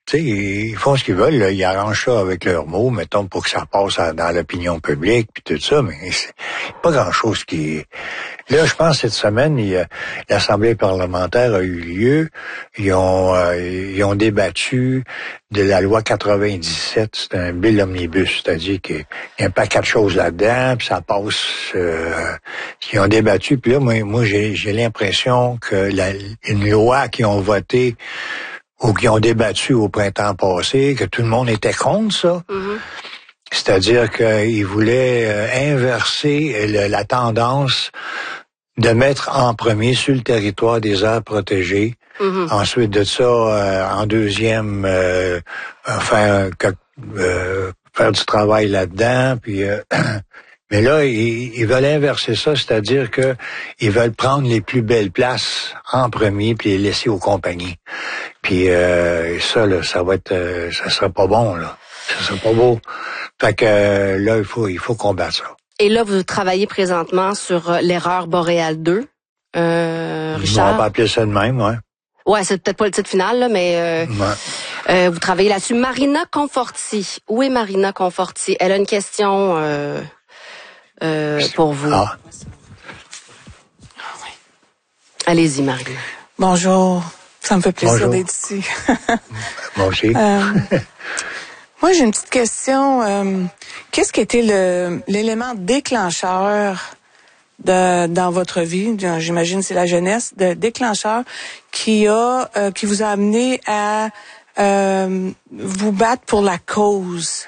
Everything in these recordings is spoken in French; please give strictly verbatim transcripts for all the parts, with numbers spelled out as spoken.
tu sais, ils font ce qu'ils veulent, là, ils arrangent ça avec leurs mots, mettons, pour que ça passe à, dans l'opinion publique, puis tout ça, mais c'est pas grand-chose qui... Là, je pense, cette semaine, il, l'Assemblée parlementaire a eu lieu, ils ont, euh, ils ont débattu de la loi quatre-vingt-dix-sept, c'est un bill omnibus, c'est-à-dire qu'il y a un paquet de choses là-dedans, puis ça passe... Euh, ils ont débattu, puis là, moi, moi j'ai, j'ai l'impression que la, une loi qu'ils ont votée ou qui ont débattu au printemps passé, que tout le monde était contre ça. Mm-hmm. C'est-à-dire qu'ils voulaient euh, inverser le, la tendance de mettre en premier sur le territoire des aires protégées. Mm-hmm. Ensuite de ça, euh, en deuxième, euh, faire, euh, faire du travail là-dedans. Puis, euh, mais là, ils, ils veulent inverser ça, c'est-à-dire que ils veulent prendre les plus belles places en premier puis les laisser aux compagnies. Puis euh, ça, là, ça va être, euh, ça sera pas bon, là. Ça sera pas beau. Fait que euh, là, il faut, il faut combattre ça. Et là, vous travaillez présentement sur euh, l'erreur Boréal deux, euh, Richard. On va appeler ça de même, ouais. Ouais, c'est peut-être pas le titre final, là, mais euh, ouais. euh, vous travaillez là-dessus. Marina Conforti. Où est Marina Conforti? Elle a une question euh, euh, pour vous. Ah. Allez-y, Marina. Bonjour. Ça me fait plaisir Bonjour. D'être ici. Moi aussi. euh, moi, j'ai une petite question. Euh, qu'est-ce qui était le, l'élément déclencheur de, dans votre vie? J'imagine c'est la jeunesse, de déclencheur qui a, euh, qui vous a amené à euh, vous battre pour la cause?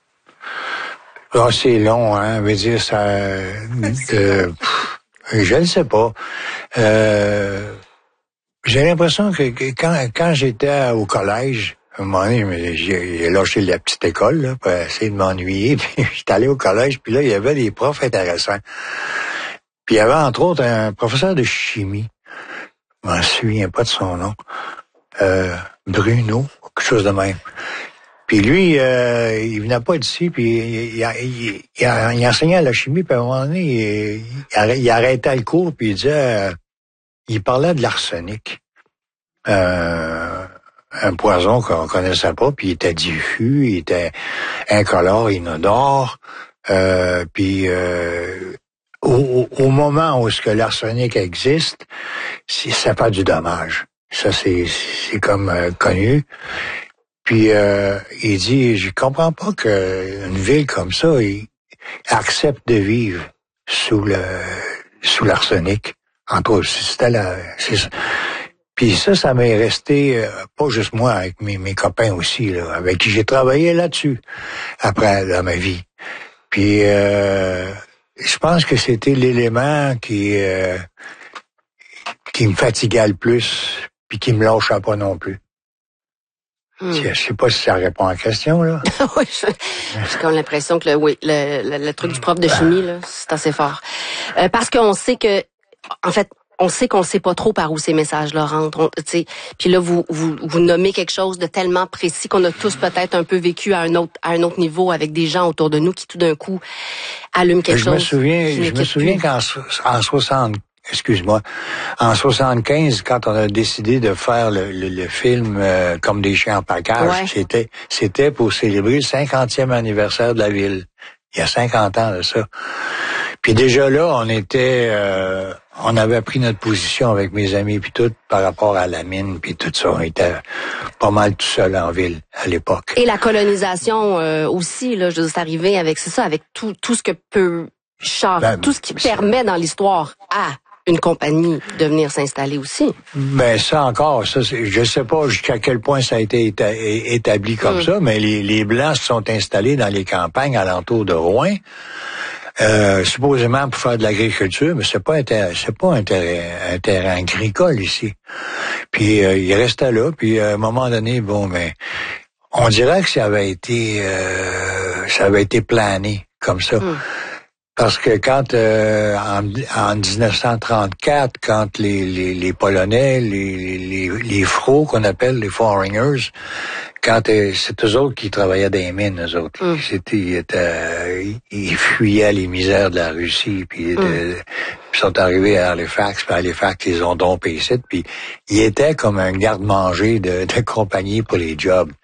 Ah, c'est long, hein. Je veux dire, ça... Euh, je ne sais pas. Euh... J'ai l'impression que, que quand, quand j'étais au collège, à un moment donné, j'ai, j'ai lâché la petite école là, pour essayer de m'ennuyer. Puis j'étais allé au collège, puis là, il y avait des profs intéressants. Puis il y avait entre autres un professeur de chimie. Je m'en souviens pas de son nom. Euh, Bruno, quelque chose de même. Puis lui, euh, il venait pas d'ici, puis il, il, il, il, il enseignait la chimie, puis à un moment donné, il, il, il arrêtait le cours, puis il disait... Euh, il parlait de l'arsenic, euh, un poison qu'on connaissait pas, puis il était diffus, il était incolore, inodore, euh, puis euh, au, au moment où ce que l'arsenic existe, ça fait du dommage. Ça, c'est, c'est comme euh, connu. Puis euh, il dit, je comprends pas qu'une ville comme ça, il accepte de vivre sous le sous l'arsenic. Entre autres, c'était la... C'est ça. Puis ça, ça m'est resté, euh, pas juste moi, avec mes, mes copains aussi, là, avec qui j'ai travaillé là-dessus, après, dans ma vie. Puis euh, je pense que c'était l'élément qui euh, qui me fatiguait le plus, puis qui me lâchait pas non plus. Hmm. Je sais pas si ça répond à la question, là. Oui, je, j'ai comme l'impression que le, oui, le, le, le truc du prof de chimie, là, c'est assez fort. Euh, parce qu'on sait que En fait, on sait qu'on sait pas trop par où ces messages-là rentrent. Tu sais, puis là, vous, vous vous nommez quelque chose de tellement précis qu'on a tous peut-être un peu vécu à un autre à un autre niveau avec des gens autour de nous qui tout d'un coup allument quelque je chose. Me souviens, je me souviens qu'en en soixante, excuse-moi, en soixante-quinze, quand on a décidé de faire le, le, le film euh, Comme des chiens en pacage, ouais. c'était c'était pour célébrer le cinquantième anniversaire de la ville. Il y a cinquante ans de ça. Puis déjà là, on était, euh, on avait pris notre position avec mes amis puis tout par rapport à la mine puis tout ça. On était pas mal tout seul en ville à l'époque. Et la colonisation euh, aussi, là, je veux dire, c'est arrivé avec, c'est ça, avec tout tout ce que peut, Charles, ben, tout ce qui permet dans l'histoire à une compagnie de venir s'installer aussi. Ben ça encore, ça c'est, je sais pas jusqu'à quel point ça a été éta- établi comme mmh. ça, mais les, les Blancs se sont installés dans les campagnes alentours de Rouen. Euh, supposément pour faire de l'agriculture, mais c'est pas un terrain, c'est pas un terrain, un terrain agricole ici. Puis euh, il restait là, puis à un moment donné, bon, ben, on dirait que ça avait été, euh, ça avait été plané comme ça. Mm. Parce que quand euh, en, en dix-neuf cent trente-quatre, quand les, les, les Polonais, les, les, les Fros qu'on appelle les foreigners, quand euh, c'est eux autres qui travaillaient dans les mines, eux autres. Mm. C'était, ils, étaient, ils fuyaient les misères de la Russie, puis mm. de, ils sont arrivés à Halifax, puis à Halifax, ils ont dompé ici, puis ils étaient comme un garde-manger de, de compagnie pour les jobs.